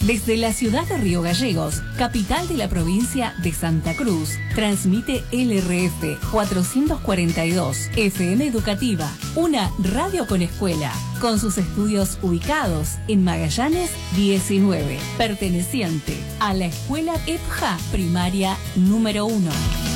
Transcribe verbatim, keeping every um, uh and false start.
Desde la ciudad de Río Gallegos, capital de la provincia de Santa Cruz, transmite L R F cuatrocientos cuarenta y dos, F M Educativa, una radio con escuela, con sus estudios ubicados en Magallanes diecinueve, perteneciente a la escuela E P J A primaria número uno.